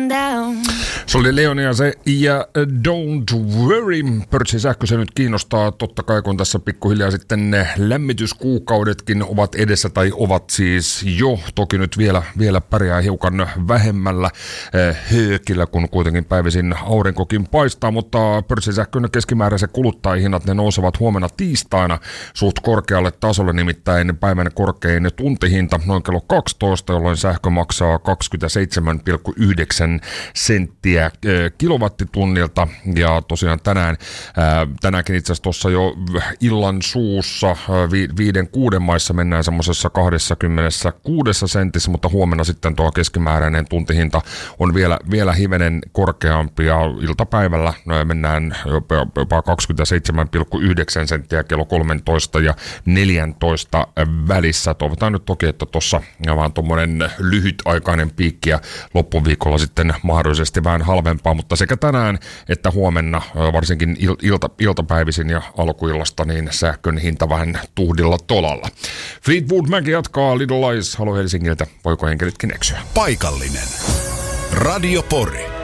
down. Se oli Leonia se ja Don't Worry. Pörssin sähkö se nyt kiinnostaa totta kai, kun tässä pikkuhiljaa sitten ne lämmityskuukaudetkin ovat edessä tai ovat siis jo. Toki nyt vielä pärjää hiukan vähemmällä höökillä, kun kuitenkin päivisin aurinkokin paistaa, mutta pörssin sähkön keskimääräiset kuluttajahinnat ne nousevat huomenna tiistaina suht korkealle tasolle, nimittäin päivän korkein tuntihinta noin kello 12, jolloin sähkö maksaa 27,9 senttiä kilowattitunnilta. Ja tosiaan tänäänkin itse asiassa tuossa jo illan suussa 5-6 maissa mennään semmoisessa 26 sentissä, mutta huomenna sitten tuo keskimääräinen tuntihinta on vielä hivenen korkeampi ja iltapäivällä mennään jopa 27,9 senttiä kello 13 ja 14 välissä. Toivotaan nyt toki, että tuossa vaan tuommoinen lyhytaikainen piikki ja loppuviikolla sitten mahdollisesti vähän halvempaa, mutta sekä tänään että huomenna, varsinkin iltapäivisin ja alkuillasta, niin sähkön hinta vähän tuhdilla tolalla. Fleetwood Mac jatkaa Little Lies, Halo Helsingiltä, voiko enkelitkin eksyä? Paikallinen. Radio Pori.